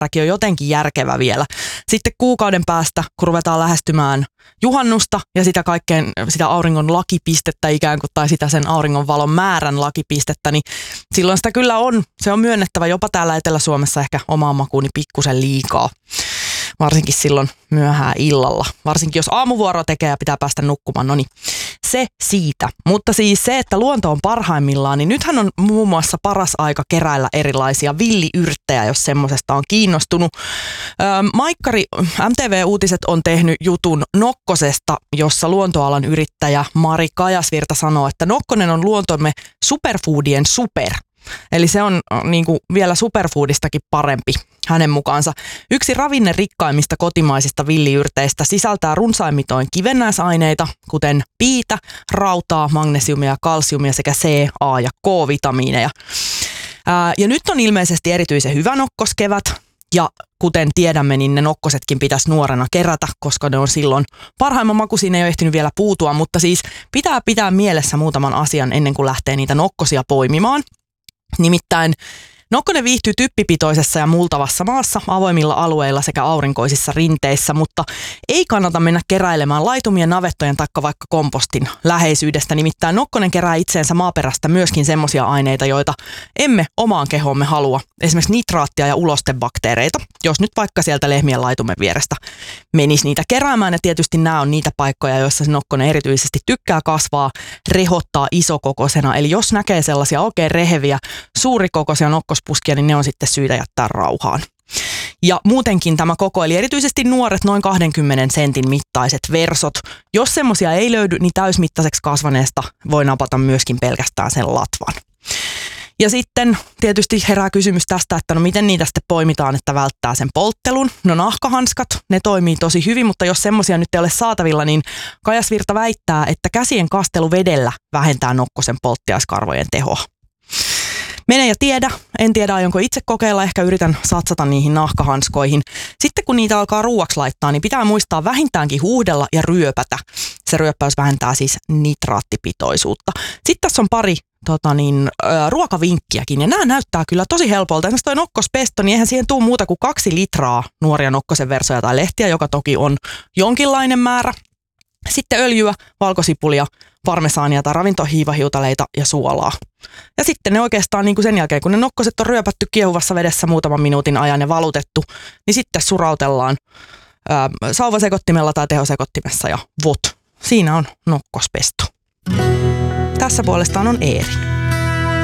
on jotenkin järkevä vielä. Sitten kuukauden päästä, kun ruvetaan lähestymään juhannusta ja sitä auringon lakipistettä ikään kuin, tai sitä sen auringonvalon määrän lakipistettä, niin silloin sitä kyllä se on myönnettävä jopa täällä Etelä-Suomessa ehkä omaan makuuni pikkusen liikaa. Varsinkin silloin myöhään illalla. Varsinkin jos aamuvuoro tekee ja pitää päästä nukkumaan, no niin se siitä. Mutta siis se, että luonto on parhaimmillaan, niin nythän on muun muassa paras aika keräillä erilaisia villiyrttejä, jos semmoisesta on kiinnostunut. Maikkari MTV Uutiset on tehnyt jutun nokkosesta, jossa luontoalan yrittäjä Mari Kajasvirta sanoo, että nokkonen on luontomme superfoodien super. Eli se on niin kuin vielä superfoodistakin parempi hänen mukaansa. Yksi ravinnerikkaimmista kotimaisista villiyrteistä sisältää runsaimmitoin kivennäisaineita, kuten piitä, rautaa, magnesiumia, kalsiumia sekä C, A ja K-vitamiineja. Ja nyt on ilmeisesti erityisen hyvä nokkoskevät. Ja kuten tiedämme, niin ne nokkosetkin pitäisi nuorena kerätä, koska ne on silloin parhaimman makuisiin, ei ole ehtinyt vielä puutua. Mutta siis pitää mielessä muutaman asian ennen kuin lähtee niitä nokkosia poimimaan. Nimittäin nokkonen viihtyy typpipitoisessa ja multavassa maassa, avoimilla alueilla sekä aurinkoisissa rinteissä, mutta ei kannata mennä keräilemään laitumien, navettojen taikka vaikka kompostin läheisyydestä. Nimittäin nokkonen kerää itseensä maaperästä myöskin semmoisia aineita, joita emme omaan kehoomme halua. Esimerkiksi nitraattia ja ulostebakteereita, jos nyt vaikka sieltä lehmien laitumen vierestä menisi niitä keräämään. Ja tietysti nämä on niitä paikkoja, joissa se nokkonen erityisesti tykkää kasvaa, rehottaa isokokoisena. Eli jos näkee sellaisia oikein reheviä, suurikokoisia nokkospuskia, niin ne on sitten syytä jättää rauhaan. Ja muutenkin tämä koko, eli erityisesti nuoret noin 20 sentin mittaiset versot. Jos semmoisia ei löydy, niin täysmittaiseksi kasvaneesta voi napata myöskin pelkästään sen latvan. Ja sitten tietysti herää kysymys tästä, että no miten niitä sitten poimitaan, että välttää sen polttelun. No nahkahanskat, ne toimii tosi hyvin, mutta jos semmoisia nyt ei ole saatavilla, niin Kajasvirta väittää, että käsien kastelu vedellä vähentää nokkosen polttiaiskarvojen tehoa. Mene ja tiedä. En tiedä, aionko itse kokeilla. Ehkä yritän satsata niihin nahkahanskoihin. Sitten kun niitä alkaa ruuaksi laittaa, niin pitää muistaa vähintäänkin huuhdella ja ryöpätä. Se ryöppäys vähentää siis nitraattipitoisuutta. Sitten tässä on pari ruokavinkkiäkin. Ja nämä näyttää kyllä tosi helpolta. Esimerkiksi toi nokkospesto, niin eihän siihen tule muuta kuin 2 litraa nuoria nokkosen versoja tai lehtiä, joka toki on jonkinlainen määrä. Sitten öljyä, valkosipulia, parmesaania tai ravintohiivahiutaleita ja suolaa. Ja sitten ne oikeastaan niin kuin sen jälkeen, kun ne nokkoset on ryöpätty kiehuvassa vedessä muutaman minuutin ajan ja valutettu, niin sitten surautellaan sauvasekottimella tai tehosekottimessa ja vot. Siinä on nokkospesto. Tässä puolestaan on Eeri.